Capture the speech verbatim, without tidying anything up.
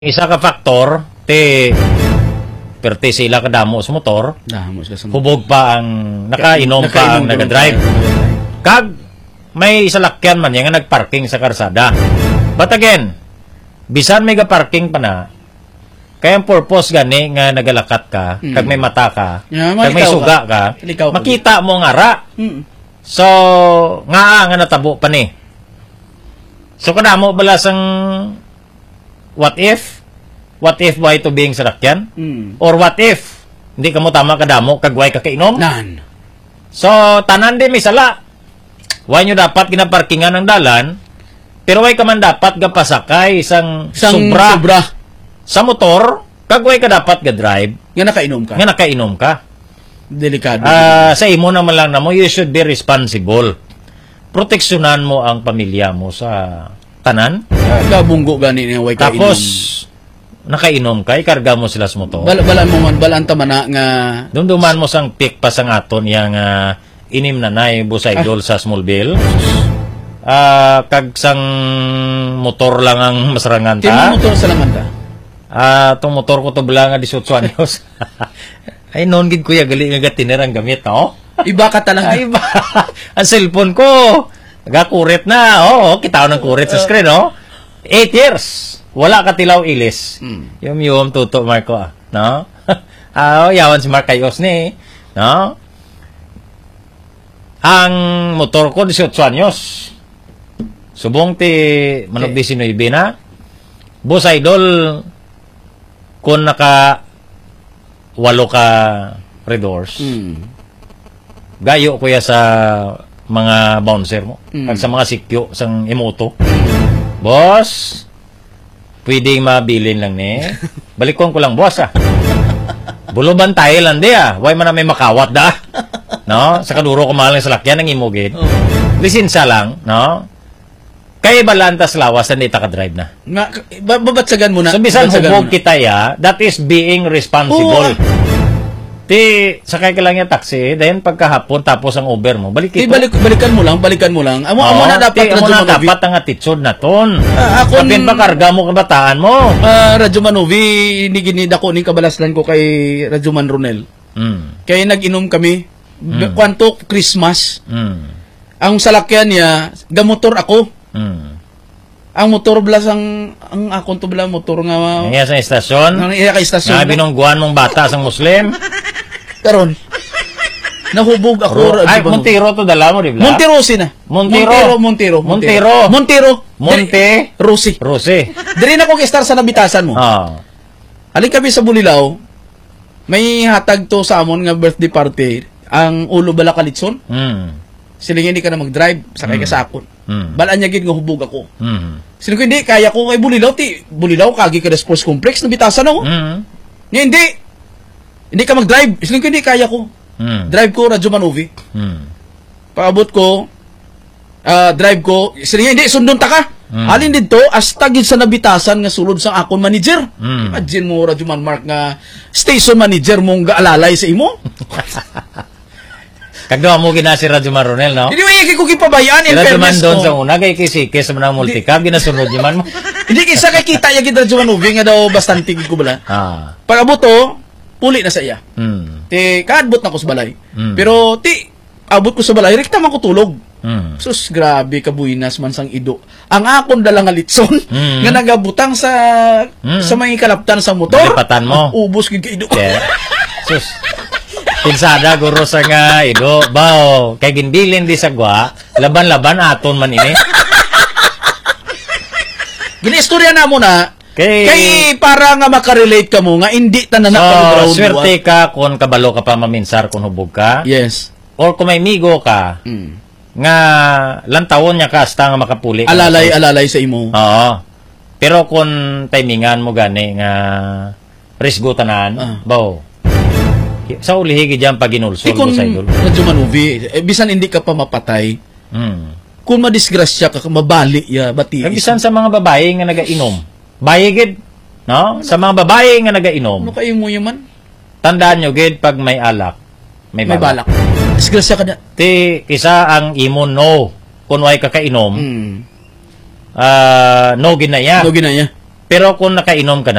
Isa ka faktor, te perti sila kadamo sa motor, Damo sa motor. hubog pa ang nakainom pa ang nagadrive. Kag may salakyan man yan nga nagparking sa karsada. But again, bisan may ga-parking pa na, kaya ang purpose gani nga nagalakat ka, mm. kag may mata ka, yeah, kag may suga ka, ka makita mo nga ra. Mm. So, nga nga natabo pa ni. So, kadamo bala sang what if? What if why to being sarakyan? Mm. Or what if hindi ka mo tama kadamo kag why ka kainom? Nan. So, tanan din may sala. Why nyo dapat ginaparkingan ng dalan, pero why ka man dapat gapasakay isang sobra, sobra sa motor, kag why ka dapat ga-drive nga nakainom ka. Nga nakainom ka. Delikado. Uh, sa imo naman lang na mo, you should be responsible. Proteksyonan mo ang pamilya mo sa tanan. Gabunggo gani ni way ka inom. Tapos nakainom ka, ikarga mo sila sa motor. Bal balan mo man, balan ta man nga dumduman mo sang pick pa sang aton yang uh, inim na nay busay idol ah. sa Smallville. Ah, uh, kag sang motor lang ang masarangan ta. Timo motor sa langan ta. Ah, uh, tong motor ko to bala nga eighteen anyos. Ay non gid kuya gali nga gatiner ang gamit, no? Iba ka talaga. Ay, iba. Ang cellphone ko nagakurit na. Oh, kita ko ng kurit sa screen, no? eight years. Wala ka tilaw ilis. Mm. Yung yung tuto Marco, ah. No? Ah, uh, yawan si Mark Kayos ni, no? Ang motor ko eighteen anyos. Subong ti manok okay. nineteen na. Boss idol kung naka walo ka redors. Mm. Gayo kuya sa mga bouncer mo. Mm. Kag sa mga sikyo sang emoto. Boss, pwedeng mabilin lang ni. Balikon ko lang, boss, ah. Buluban tayo lang di, ah. Why man na may makawat, da? No? Sa kaduro ko mahal ng salakyan ng imugid. Oh. Lisensa lang, no? Kaya balantas lawas na dita ka drive na. Nga, babatsagan mo na. So, bisan hubog kita, ya, that is being responsible. Oh. Ti, sakay ka lang yung taxi, then pagkahapon, tapos ang Uber mo, balik ito. Balik, balikan mo lang, balikan mo lang. Amo, oh, amo na dapat, ti, amo na dapat ang attitude na ton. Uh, ako, kapin pa karga mo kabataan mo. Uh, Radyo Manovi, iniginida ko, ning kabalaslan ko kay Radyo Man Ronel. Mm. Kaya nag-inom kami, mm. kwanto Christmas. Mm. Ang salakyan niya, gamotor ako. Mm. Ang motor blas ang ang akon to bala motor nga iya sa istasyon. Ang iya ka istasyon. Nga binungguan mong bata sang Muslim. Karon. Nahubog ako. Ro ay, Montero to dala mo, di ba? Montero sina. Montero. Montero. Montero. Montero. Monte. Rosi. Rosi. Diri na ko kistar sa nabitasan mo. Ah. Halin kami sa Bulilaw. May hatag to sa amon nga birthday party. Ang ulo bala kalitson. Hmm. Siling hindi ka na mag-drive, sakay ka sa akon. Mm. Balaan niya gid nga hubog ako. Mm. Siling ko hindi, kaya ko kay Bulilaw, ti Bulilaw, kagi ka na sports complex, nabitasan ako. Mm. Niya, hindi. Hindi ka mag-drive. Siling ko hindi, kaya ko. Mm. Drive ko, Radyo Manovi. Mm. Paabot ko, uh, drive ko, siling hindi, sundon ta ka. Mm. Halin dito, hasta gid sa nabitasan nga sulod sa akon manager. Mm. Imagine mo, Radyo Man Mark, nga station manager mong gaalalay sa imo. Kagdawa mo gina si Radyo Man Ronel, no? Hindi mo iki ko kipabayaan. Si Radyo Man doon sa una, kay kisikis sa manang multicab, ginasunod yung man mo. Hindi kisa kay kita yung Radyo Man Movie, nga daw bastante ko bala. Ah. Pag-abot to, puli na sa iya. Mm. Ti, kaadbot na ko sa balay. Mm. Pero, ti, abot ko sa balay, rekta man ko tulog. Mm. Sus, grabe, kabuinas man sang ido. Ang akong dalang alitson, mm. nga nagabutang sa mm. sa mga kalaptan sa motor. Malipatan mo. Ubus gid ido. Yeah. Sus. Pinsada guro sa nga ido bao kay ginbilin di sagwa laban-laban aton man ini. Ginistorya na mo na kay, kay para nga makarelate ka mo nga hindi tanan na so, ground. Swerte ka kung kabalo ka pa maminsar kung hubog ka. Yes. Or kung may migo ka. Mm. Nga lantawon niya ka hasta nga makapuli. Alalay ka. Alalay sa imo. Oo. Pero kung timingan mo gani nga risgo tanan, uh. bao sa ulihigi dyan pag inulsol mo sa idol. Radyo Manovi, eh, bisan hindi ka pa mapatay, mm. kung madisgrasya ka, mabali, ya, bati. Eh, bisan sa mga babae nga nagainom. Bayigid, no? Sa mga babae nga nagainom. Ano kayo mo yaman? Tandaan nyo, gid, pag may alak, may balak. May balak. Disgrasya ka na. Ti, kisa ang imo no, kung way kakainom, mm. uh, no ginaya. No ginaya. Pero kung nakainom ka na,